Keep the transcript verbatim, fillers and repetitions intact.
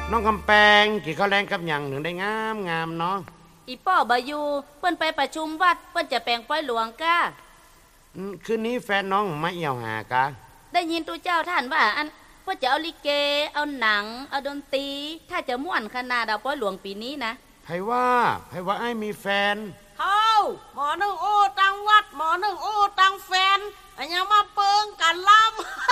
น้องกำแพงกี่ข้าวแรงกับหยังถึงได้งามงามเนาะอีป้อบายูเปิ้นไปประชุมวัดเปิ้นจะแปลงป้อยหลวงก้าคืนนี้แฟนน้องมาเอี่ยวหากะได้ยินตูเจ้าท่านว่าอันว่าจะเอาลิเกเอาหนังเอาดนตรีถ้าจะม่วนขนาดเอาป้อยหลวงปีนี้นะไผว่าไผว่าไอ้มีแฟนเฮาหมอหนึ่งโอ้ตังวัดหมอหนึ่งโอ้ตังแฟนอันยังมาเปิงกันล่ำ